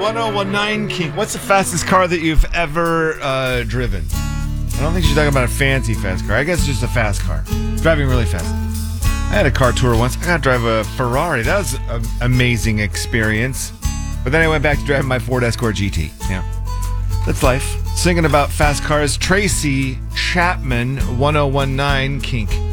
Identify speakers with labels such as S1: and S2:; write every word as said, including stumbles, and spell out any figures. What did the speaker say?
S1: ten nineteen Kink. What's the fastest car that you've ever uh, driven? I don't think she's talking about a fancy fast car. I guess just a fast car. Driving really fast. I had a car tour once. I got to drive a Ferrari. That was an amazing experience. But then I went back to driving my Ford Escort G T. Yeah. That's life. Singing about fast cars, Tracy Chapman, ten nineteen Kink.